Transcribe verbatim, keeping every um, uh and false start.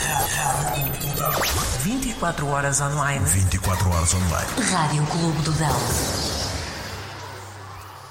vinte e quatro horas online. vinte e quatro horas online. Rádio Clube do Dão.